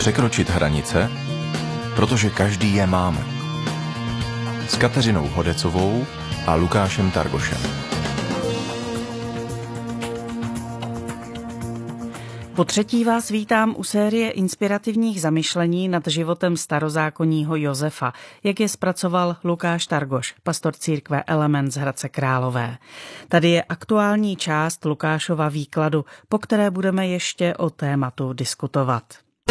Překročit hranice, protože každý je máme. S Kateřinou Hodecovou a Lukášem Targošem. Po třetí vás vítám u série inspirativních zamyšlení nad životem starozákonního Josefa, jak je zpracoval Lukáš Targoš, pastor církve Element z Hradce Králové. Tady je aktuální část Lukášova výkladu, po které budeme ještě o tématu diskutovat.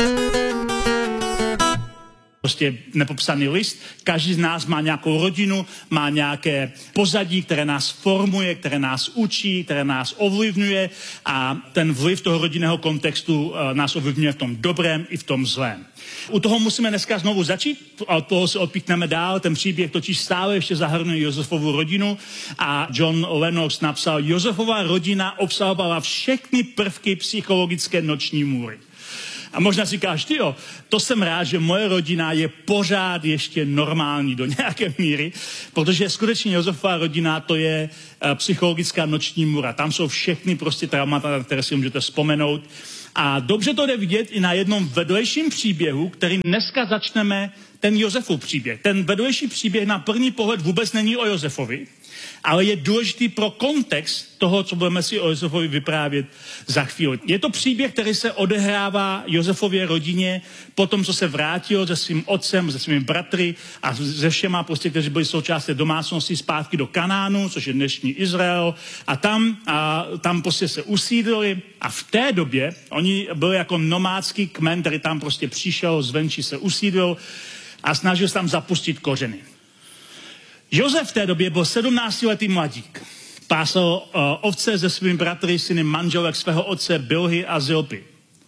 Prostě nepopsaný list. Každý z nás má nějakou rodinu, má nějaké pozadí, které nás formuje, které nás učí, které nás ovlivňuje a ten vliv toho rodinného kontextu nás ovlivňuje v tom dobrém i v tom zlém. U toho musíme dneska znovu začít, a od toho se odpíchneme dál. Ten příběh totiž stále ještě zahrnuje Josefovu rodinu a John Lennox napsal, Josefova rodina obsahovala všechny prvky psychologické noční můry. A možná si říkáš, tyjo, to jsem rád, že moje rodina je pořád ještě normální do nějaké míry, protože skutečně Josefova rodina to je psychologická noční můra. Tam jsou všechny prostě traumata, které si můžete vzpomenout. A dobře to jde vidět i na jednom vedlejším příběhu, který dneska začneme, ten Josefův příběh. Ten vedlejší příběh na první pohled vůbec není o Josefovi, ale je důležitý pro kontext toho, co budeme si o Josefovi vyprávět za chvíli. Je to příběh, který se odehrává Josefově rodině po tom, co se vrátil se svým otcem, se svými bratry a se všema, prostě, kteří byli součástí domácnosti zpátky do Kanánu, což je dnešní Izrael. A tam prostě se usídlili a v té době oni byli jako nomádský kmen, který tam prostě přišel, zvenčí se usídlil a snažil se tam zapustit kořeny. Josef v té době byl 17letý mladík. Pásal ovce se svými bratry, syny manželek svého otce Bilhy a Zilpy.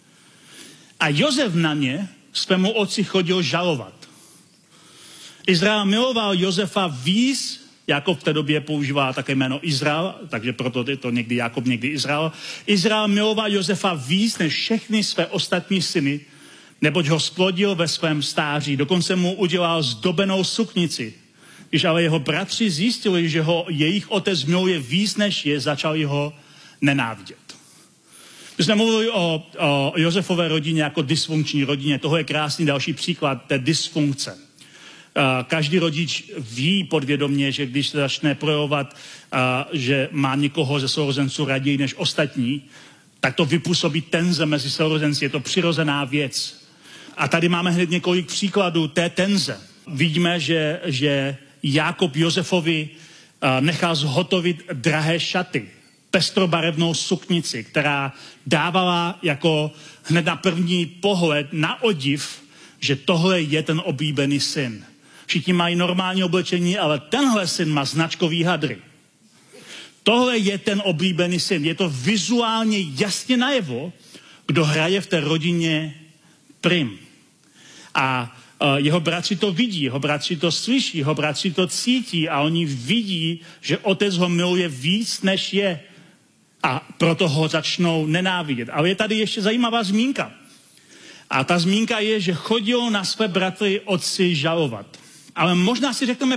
A Josef na ně svému otci chodil žalovat. Izrael miloval Josefa víc, Jakob v té době používá také jméno Izrael, takže proto je to někdy Jakob, někdy Izrael. Izrael miloval Josefa víc než všechny své ostatní syny, neboť ho splodil ve svém stáří. Dokonce mu udělal zdobenou suknici. Když ale jeho bratři zjistili, že ho jejich otec miluje víc než je, začali ho nenávidět. My jsme mluvili o Josefové rodině jako dysfunkční rodině. Toho je krásný další příklad té dysfunkce. Každý rodič ví podvědomě, že když se začne projevovat, že má někoho ze sourozenců raději než ostatní, tak to vypůsobí tenze mezi sourozenci. Je to přirozená věc. A tady máme hned několik příkladů té tenze. Vidíme, že Jákob Josefovi nechal zhotovit drahé šaty, pestrobarevnou suknici, která dávala jako hned na první pohled na odiv, že tohle je ten oblíbený syn. Všichni mají normální oblečení, ale tenhle syn má značkový hadry. Tohle je ten oblíbený syn. Je to vizuálně jasně najevo, kdo hraje v té rodině prim. A jeho bratři to vidí, jeho bratři to slyší, jeho bratři to cítí a oni vidí, že otec ho miluje víc, než je. A proto ho začnou nenávidět. Ale je tady ještě zajímavá zmínka. A ta zmínka je, že chodil na své bratry otci žalovat. Ale možná si řekneme,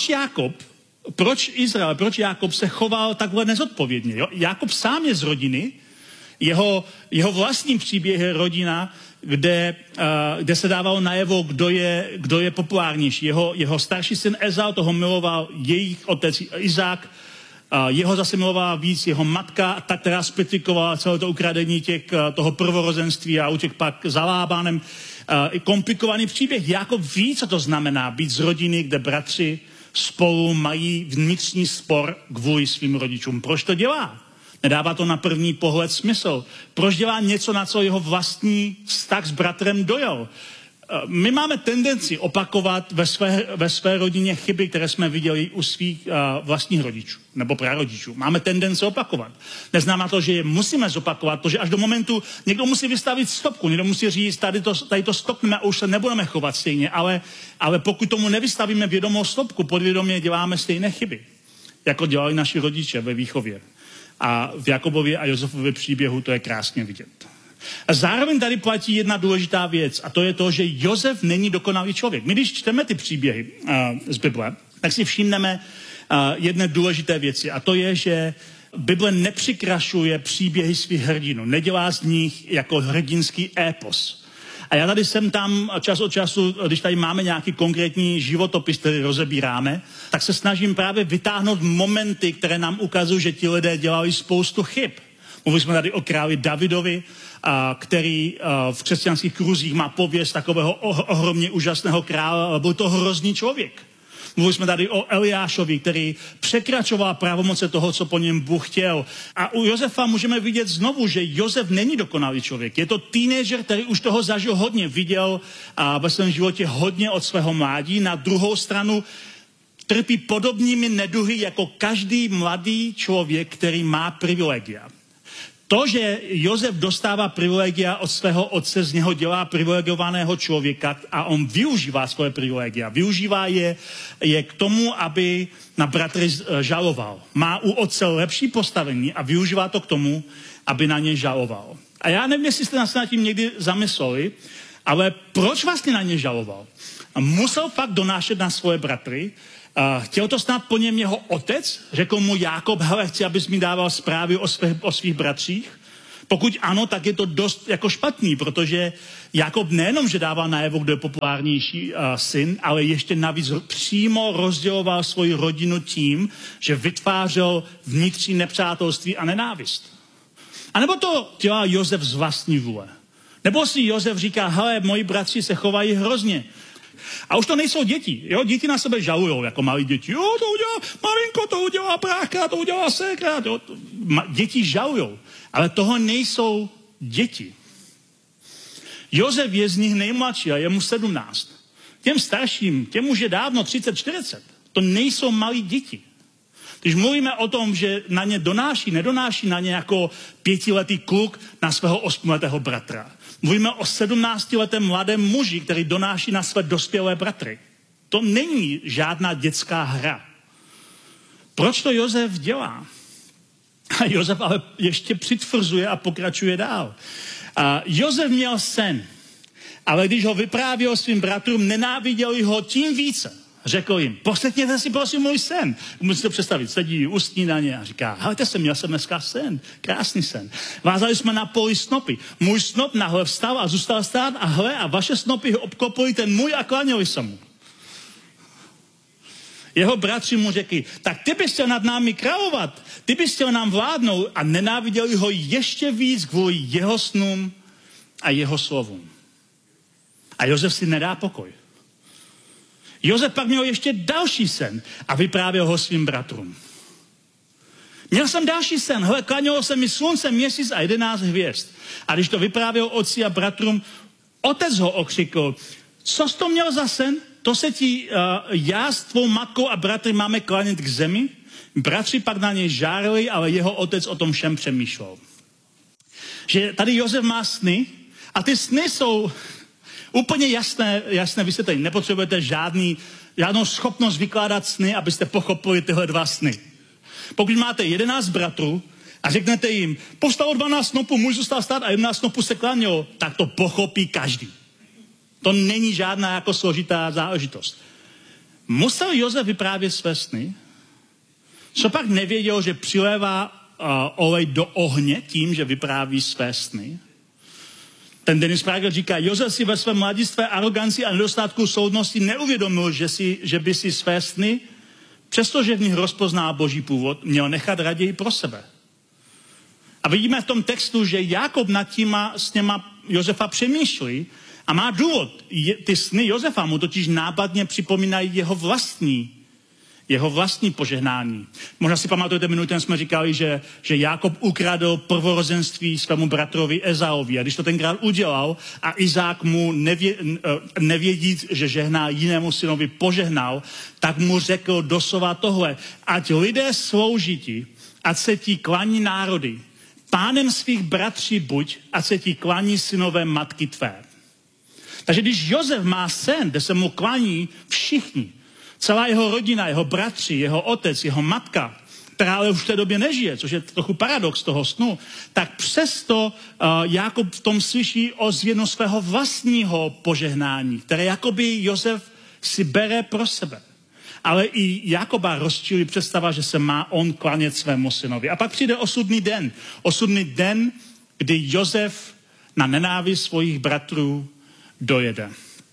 proč Izrael, proč Jákob se choval takhle nezodpovědně. Jo? Jákob sám je z rodiny, jeho vlastní příběh je rodina, kde se dávalo najevo, kdo je populárnější. Jeho starší syn Ezau, toho miloval jejich otec Izák, jeho zase milovala víc jeho matka, ta, která spetikovala celé to ukradení toho prvorozenství a utěk pak za Lábanem. Komplikovaný příběh. Jákob ví, co to znamená být z rodiny, kde bratři spolu mají vnitřní spor kvůli svým rodičům. Proč to dělá? Nedává to na první pohled smysl. Proč dělá něco, na co jeho vlastní vztah s bratrem dojel? My máme tendenci opakovat ve své rodině chyby, které jsme viděli u svých vlastních rodičů nebo prarodičů. Máme tendenci opakovat. Neznamená to, že je musíme zopakovat, protože až do momentu někdo musí vystavit stopku, někdo musí říct, tady to stopneme a už se nebudeme chovat stejně, ale pokud tomu nevystavíme vědomou stopku, podvědomě děláme stejné chyby, jako dělali naši rodiče ve výchově. A v Jakobově a Josefově příběhu to je krásně vidět. A zároveň tady platí jedna důležitá věc a to je to, že Josef není dokonalý člověk. My když čteme ty příběhy z Bible, tak si všimneme jedné důležité věci a to je, že Bible nepřikrašuje příběhy svých hrdinů, nedělá z nich jako hrdinský épos, A já tady jsem tam čas od času, když tady máme nějaký konkrétní životopis, který rozebíráme, tak se snažím právě vytáhnout momenty, které nám ukazují, že ti lidé dělali spoustu chyb. Mluvili jsme tady o králi Davidovi, který v křesťanských kruzích má pověst takového ohromně úžasného krále, ale byl to hrozný člověk. Mluvili jsme tady o Eliášovi, který překračoval pravomoce toho, co po něm Bůh chtěl. A u Josefa můžeme vidět znovu, že Josef není dokonalý člověk. Je to teenager, který už toho zažil hodně, viděl ve svém životě hodně od svého mládí. Na druhou stranu trpí podobnými neduhy jako každý mladý člověk, který má privilegia. To, že Josef dostává privilegia od svého otce, z něho dělá privilegovaného člověka a on využívá svoje privilegia. Využívá je k tomu, aby na bratry žaloval. Má u otce lepší postavení a využívá to k tomu, aby na ně žaloval. A já nevím, jestli jste nás nad tím někdy zamysleli, ale proč vlastně na ně žaloval? Musel fakt donášet na svoje bratry. Chtěl to snad po něm jeho otec? Řekl mu Jákob, hele, chci, abys mi dával zprávy o svých bratřích? Pokud ano, tak je to dost jako špatný, protože Jákob nejenom, že dával najevo, kdo je populárnější syn, ale ještě navíc přímo rozděloval svoji rodinu tím, že vytvářel vnitřní nepřátelství a nenávist. A nebo to dělá Josef z vlastní vůle? Nebo si Josef říká, hele, moji bratři se chovají hrozně. A už to nejsou děti. Jo? Děti na sebe žalujou, jako malí děti. Jo, to udělá maminko, to udělá brácha, to udělá ségra. Děti žalujou. Ale toho nejsou děti. Josef je z nich nejmladší a je mu 17. Těm starším, těm už je dávno 30-40. To nejsou malí děti. Když mluvíme o tom, že na ně nedonáší na ně jako 5letý kluk na svého 8letého bratra. Mluvíme o 17letém mladém muži, který donáší na své dospělé bratry. To není žádná dětská hra. Proč to Josef dělá? A Josef ale ještě přitvrzuje a pokračuje dál. Josef měl sen, ale když ho vyprávěl svým bratrům, nenáviděli ho tím více. Řekl jim, poslechněte si prosím můj sen. Můžete představit, sedí u snídaně a říká, helejte měl jsem dneska sen, krásný sen. Vázali jsme na poli snopy. Můj snop nahle vstal a zůstal stát a hle, a vaše snopy obklopili ten můj a klaněli se mu. Jeho bratři mu řekli, tak ty bys chtěl nad námi královat, ty bys chtěl nám vládnout, a nenáviděli ho ještě víc kvůli jeho snům a jeho slovům. A Josef si nedá pokoj. Josef pak měl ještě další sen a vyprávěl ho svým bratrům. Měl jsem další sen, hele, klanělo se mi slunce, měsíc a 11 hvězd. A když to vyprávěl otci a bratrům, otec ho okřikl, co jsi to měl za sen? To se ti já s tvou matkou a bratry máme klanět k zemi? Bratři pak na něj žárili, ale jeho otec o tom všem přemýšlel. Že tady Josef má sny a ty sny jsou úplně jasné vysvětlení. Nepotřebujete žádnou schopnost vykládat sny, abyste pochopili tyhle dva sny. Pokud máte 11 bratrů a řeknete jim, povstalo 12 snopů, muž zůstal stát a 11 snopů se klanělo, tak to pochopí každý. To není žádná jako složitá záležitost. Musel Josef vyprávět své sny? Co pak nevěděl, že přilévá olej do ohně tím, že vypráví své sny? Ten Dennis Prager říká, Josef si ve svém mladistvé aroganci a nedostatku soudnosti neuvědomil, že by si své sny, přestože v nich rozpozná Boží původ, měl nechat raději pro sebe. A vidíme v tom textu, že Jákob nad sněma Josefa přemýšlí a má důvod. Ty sny Josefa mu totiž nápadně připomínají jeho vlastní požehnání. Možná si pamatujete, minulý den jsme říkali, že Jákob ukradl prvorozenství svému bratrovi Ezaovi. A když to tenkrát udělal a Izák mu nevědí, že žehná jinému synovi, požehnal, tak mu řekl doslova tohle. Ať lidé slouží ti, ať se ti klaní národy. Pánem svých bratří buď, ať se ti klaní synové matky tvé. Takže když Josef má sen, kde se mu klaní všichni, celá jeho rodina, jeho bratři, jeho otec, jeho matka, která ale už v té době nežije, což je trochu paradox toho snu, tak přesto Jákob v tom slyší ozvěnu svého vlastního požehnání, které jakoby Josef si bere pro sebe. Ale i Jákoba rozčílí představa, že se má on klanět svému synovi. A pak přijde osudný den. Osudný den, kdy Josef na nenávist svých bratrů dojede.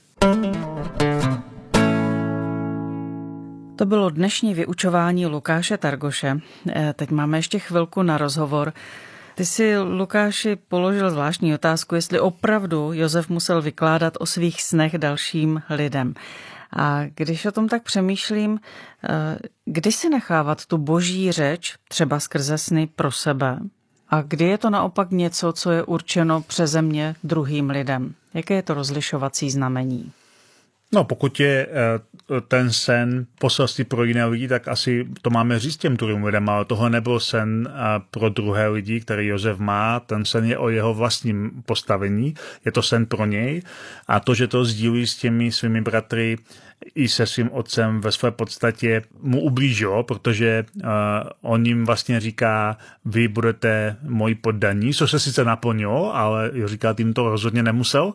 To bylo dnešní vyučování Lukáše Targoše. Teď máme ještě chvilku na rozhovor. Ty si, Lukáši, položil zvláštní otázku, jestli opravdu Josef musel vykládat o svých snech dalším lidem. A když o tom tak přemýšlím, kdy si nechávat tu boží řeč, třeba skrze sny, pro sebe? A kdy je to naopak něco, co je určeno přeze mě druhým lidem? Jaké je to rozlišovací znamení? No, pokud je ten sen poselství pro jiné lidi, tak asi to máme říct těm druhým lidem, ale tohle nebyl sen pro druhé lidi, který Josef má. Ten sen je o jeho vlastním postavení, je to sen pro něj a to, že to sdílí s těmi svými bratry i se svým otcem ve své podstatě mu ublížilo, protože on jim vlastně říká, vy budete moji poddaní, což se sice naplnilo, ale říká, tím to rozhodně nemusel.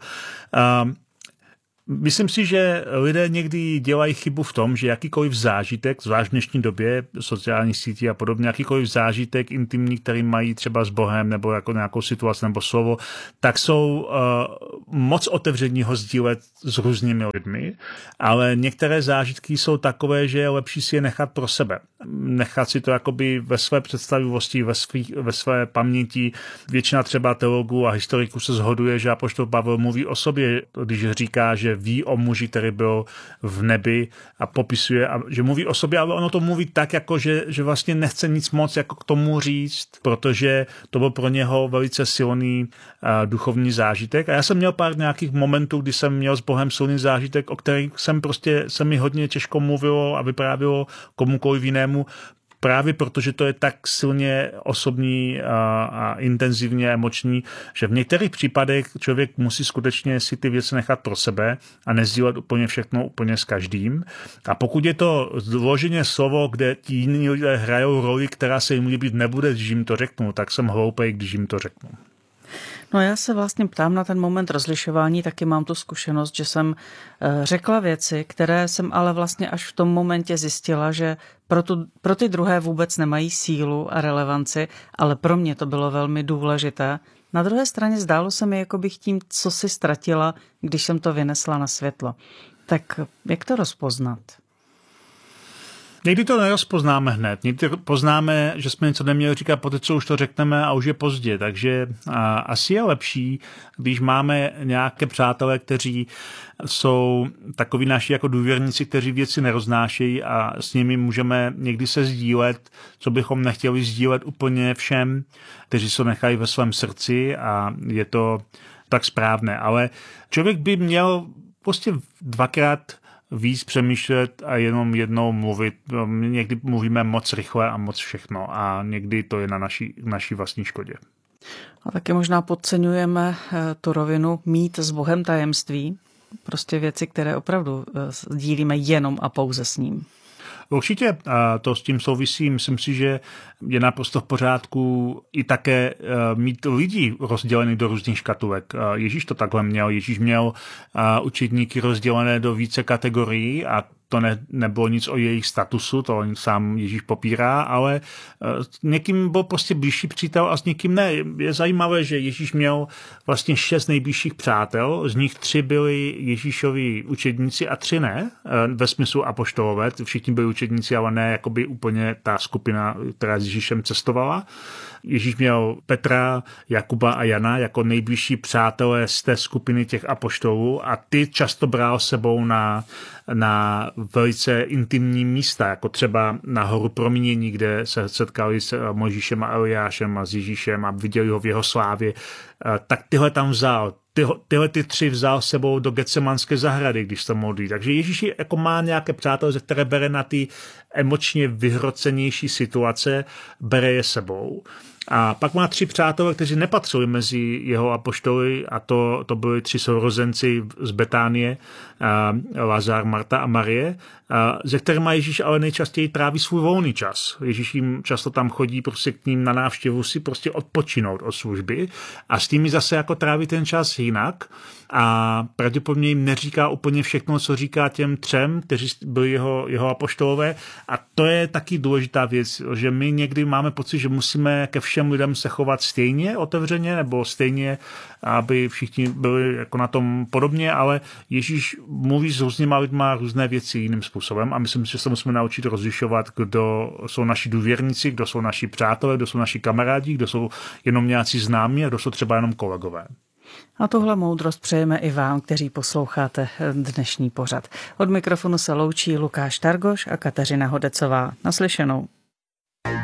Myslím si, že lidé někdy dělají chybu v tom, že jakýkoliv zážitek, zvlášť v dnešní době, sociální sítí a podobně, jakýkoliv zážitek intimní, který mají třeba s Bohem nebo jako nějakou situaci nebo slovo, tak jsou moc otevření ho sdílet s různými lidmi, ale některé zážitky jsou takové, že je lepší si je nechat pro sebe. Nechat si to jakoby ve své představivosti, ve své paměti. Většina třeba teologů a historiků se shoduje, že apoštol Pavel mluví o sobě, když říká, že ví o muži, který byl v nebi a popisuje, a že mluví o sobě, ale ono to mluví tak, jako že vlastně nechce nic moc jako k tomu říct, protože to byl pro něho velice silný duchovní zážitek. A já jsem měl pár nějakých momentů, kdy jsem měl s Bohem silný zážitek, o kterých se mi hodně těžko mluvilo a vyprávělo komukoliv jinému, právě protože to je tak silně osobní a intenzivně emoční, že v některých případech člověk musí skutečně si ty věci nechat pro sebe a nezdílet úplně všechno úplně s každým. A pokud je to vloženě slovo, kde ti jiní lidé hrajou roli, která se jim líbit nebude, když jim to řeknu, tak jsem hloupej, když jim to řeknu. No já se vlastně ptám na ten moment rozlišování, taky mám tu zkušenost, že jsem řekla věci, které jsem ale vlastně až v tom momentě zjistila, že pro ty druhé vůbec nemají sílu a relevanci, ale pro mě to bylo velmi důležité. Na druhé straně zdálo se mi, jako bych tím, co si ztratila, když jsem to vynesla na světlo. Tak jak to rozpoznat? Někdy to nerozpoznáme hned. Někdy poznáme, že jsme něco neměli říkat, poté co už to řekneme a už je pozdě. Takže asi je lepší, když máme nějaké přátelé, kteří jsou takoví naši jako důvěrníci, kteří věci neroznášejí a s nimi můžeme někdy se sdílet, co bychom nechtěli sdílet úplně všem, kteří se nechají ve svém srdci a je to tak správné. Ale člověk by měl prostě dvakrát víc přemýšlet a jenom jednou mluvit. Někdy mluvíme moc rychle a moc všechno a někdy to je na naší vlastní škodě. A taky možná podceňujeme tu rovinu mít s Bohem tajemství, prostě věci, které opravdu sdílíme jenom a pouze s ním. Určitě to s tím souvisí. Myslím si, že je naprosto v pořádku i také mít lidi rozdělený do různých škatulek. Ježíš to takhle měl. Ježíš měl učedníky rozdělené do více kategorií a to nebylo nic o jejich statusu, to sám Ježíš popírá, ale někým byl prostě blížší přítel a s někým ne. Je zajímavé, že Ježíš měl vlastně 6 nejbližších přátel, z nich 3 byli Ježíšovi učedníci a 3 ne, ve smyslu apoštolové, všichni byli učedníci, ale ne jakoby úplně ta skupina, která s Ježíšem cestovala. Ježíš měl Petra, Jakuba a Jana jako nejbližší přátelé z té skupiny těch apoštolů a ty často bral sebou na velice intimní místa, jako třeba na horu proměnění, kde se setkali s Mojžíšem a Eliášem a s Ježíšem a viděli ho v jeho slávě, tak tyhle tam vzal. Tyhle ty 3 vzal sebou do Getsemanské zahrady, když se modlí. Takže Ježíš jako má nějaké přátelé, ze které bere na ty emočně vyhrocenější situace, bere je sebou. A pak má 3 přátelé, kteří nepatřili mezi jeho apoštoly a to byli 3 sourozenci z Betánie, Lazar, Marta a Marie, ze kterými Ježíš ale nejčastěji tráví svůj volný čas. Ježíš jim často tam chodí prostě k ním na návštěvu si prostě odpočinout od služby a s nimi zase jako tráví ten čas jinak a pravděpodobně jim neříká úplně všechno, co říká těm 3, kteří byli jeho apoštolové a to je taky důležitá věc, že my někdy máme pocit, že musíme ke všem všem lidem se chovat stejně otevřeně nebo stejně, aby všichni byli jako na tom podobně, ale Ježíš mluví s různýma lidma různé věci jiným způsobem a myslím si, že se musíme naučit rozlišovat, kdo jsou naši důvěrníci, kdo jsou naši přátelé, kdo jsou naši kamarádi, kdo jsou jenom nějací známí a kdo jsou třeba jenom kolegové. A tuhle moudrost přejeme i vám, kteří posloucháte dnešní pořad. Od mikrofonu se loučí Lukáš Targoš a Kateřina Hodecová. Naslyšenou.